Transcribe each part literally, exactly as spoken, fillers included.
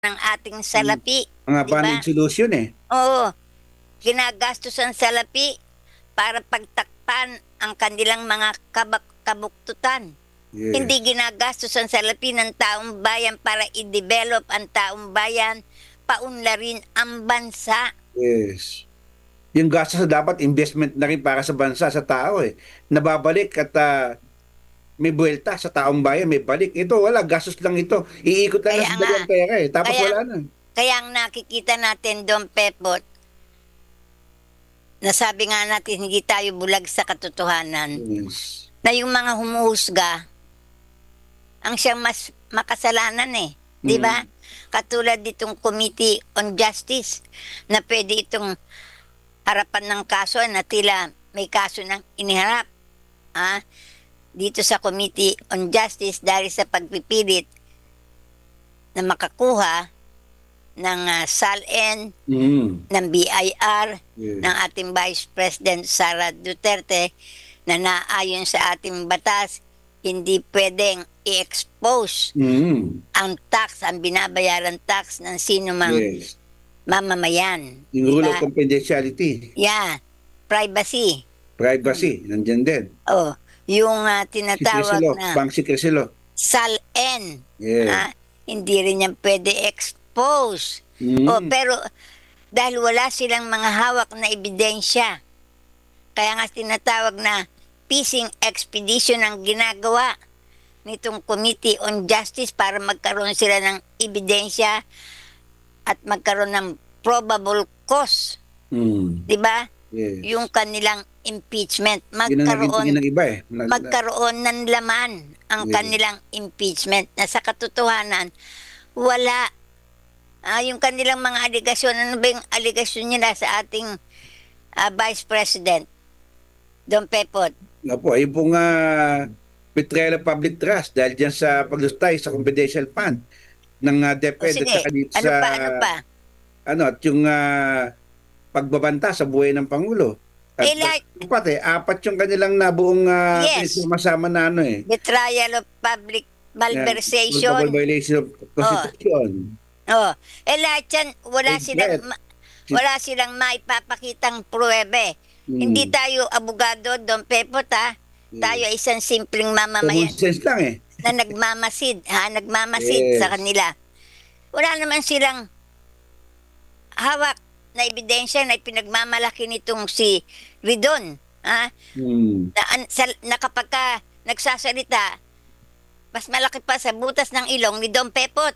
ng ating salapi, Mga di ba? bonding solution eh. Oo, ginagastos ang salapi para pagtakpan ang kanilang mga kabak kabuktutan. Yes. Hindi ginagastos ang salapi ng taong bayan para i-develop ang taong bayan, paunlarin ang bansa. Yes. Yung gastos na dapat investment na rin para sa bansa, sa tao eh. Nababalik at uh, may buwelta sa taong bayan, may balik. Ito wala, gastos lang ito. Iikot lang Kaya ng nga, ang pera eh. Tapos kaya, wala na. Kaya ang nakikita natin doon, Pepot, nasabi nga natin hindi tayo bulag sa katotohanan, Yes. na yung mga humuhusga, ang siyang mas makasalanan eh. Di ba? Mm. Katulad ditong Committee on Justice na pwede itong harapan ng kaso na tila may kaso ng iniharap. Ah, dito sa Committee on Justice dahil sa pagpipilit na makakuha ng uh, S A L N, Mm. ng B I R, Yes. ng ating Vice President Sara Duterte na naayon sa ating batas, hindi pwedeng i-expose Mm. ang tax, ang binabayaran tax ng sino mang Yes. mamamayan. Yung rule Diba? of confidentiality, Yeah, privacy. privacy, nandyan din. Oh, yung uh, Secrecy tinatawag law, na bank secrecy law. S A L N. Yes. Ah, hindi rin yan pwede expose. Mm. Oh, pero dahil wala silang mga hawak na ebidensya, kaya nga tinatawag na fishing expedition ang ginagawa nitong Committee on Justice para magkaroon sila ng ebidensya at magkaroon ng probable cause. Mm. Di ba? Yes. Yung kanilang impeachment. Yun ang naging Magkaroon, tingin ng iba eh. Nag- magkaroon ng laman ang Yes. kanilang impeachment na sa katotohanan, wala. Ah, yung kanilang mga aligasyon, ano ba yung aligasyon nila sa ating ah, Vice President, Don Pepot? Nga po, yung pong uh, betrayal of public trust dahil dyan sa paglustay sa confidential fund ng uh, O DepEd at sige, saka dito ano sa pa, ano pa? ano at yung ah, pagbabanta sa buhay ng Pangulo. At Eh, like- apat eh, apat yung kanilang nabuong uh, Yes. masama na ano eh. Betrayal of public malversation. Multiple violation of Constitution. Oh, eh lahat yan, wala Eh, silang, yes. ma- wala silang maipapakitang pruwebe. Hmm. Hindi tayo abogado, Don Pepot, ha? Tayo ay isang simpleng mamamayan Common sense lang eh. na nagmamasid, ha? Nagmamasid Yes. sa kanila. Wala naman silang hawak na ebidensya na pinagmamalaki nitong si Ridon, ha? Hmm. Na, an, sa, na kapag ka nagsasalita, mas malaki pa sa butas ng ilong ni Don Pepot.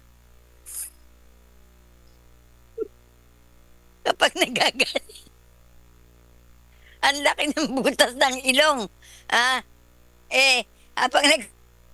Kapag nagagalit. Ang laki ng butas ng ilong. Ah, eh, kapag nag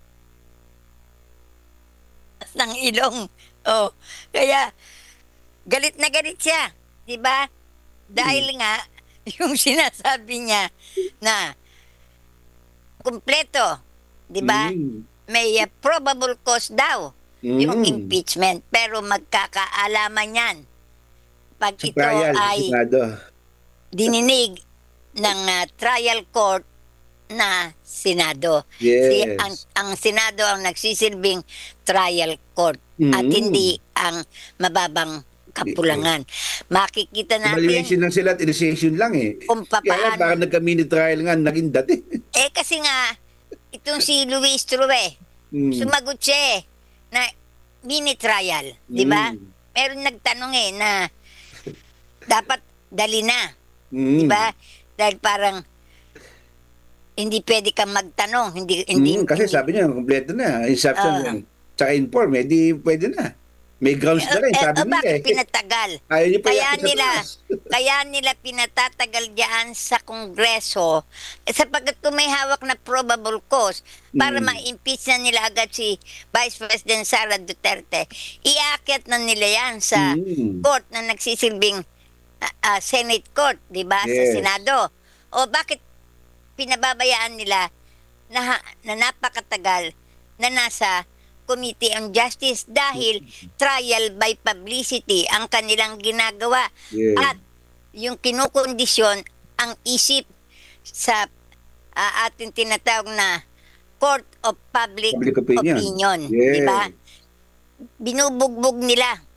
ng ilong. Oh, kaya galit na galit siya, 'di ba? Dahil nga yung sinasabi niya na kumpleto, 'di ba? Hmm. May uh, probable cause daw yung Hmm. impeachment, pero magkakaalaman yan pag Sa ito trial, ay Senado. dininig ng uh, trial court na Senado. Yes. Si, ang, ang Senado ang nagsisilbing trial court at Mm. hindi ang mababang kapulangan. Makikita natin Evaluation lang sila at initiation lang eh. kung Kaya papaano. baka nagka-mini trial nga, naging dati. Eh kasi nga, itong si Luis True, Hmm. sumagot siya eh, na mini trial, di ba? Mm. Meron nagtanong eh na dapat dali na. Mm. Di ba? Dahil parang hindi pwede kang magtanong, hindi hindi, Mm, kasi hindi sabi niya, kompleto na. Inception Ah. uh, tsaka inform, eh, di pwede na. May grounds na rin, eh, sabi eh, niya bakit eh. pinatagal? Ayaw niyo pa Kaya yakit sa nila, taas. kaya nila pinatatagal diyan sa Kongreso eh, sapagkat kung may hawak na probable cause para Mm. ma-impeach na nila agad si Vice President Sara Duterte, iaakit na nila yan sa Mm. court na nagsisilbing ah, ah, Senate Court, di ba? Sa Yes. Senado. O bakit pinababayaan nila na, na napakatagal na nasa Committee on Justice dahil trial by publicity ang kanilang ginagawa Yes. at yung kinukondisyon ang isip sa ah, ating tinatawag na Court of Public, Public opinion. Opinion, Yes. di ba? Binubugbog nila